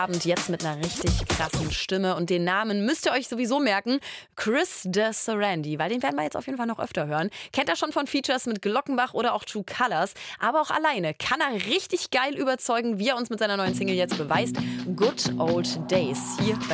Abend jetzt mit einer richtig krassen Stimme und den Namen müsst ihr euch sowieso merken, Chris de Sarandí, weil den werden wir jetzt auf jeden Fall noch öfter hören. Kennt er schon von Features mit Glockenbach oder auch True Colors, aber auch alleine kann er richtig geil überzeugen, wie er uns mit seiner neuen Single jetzt beweist. Good Old Days hier bei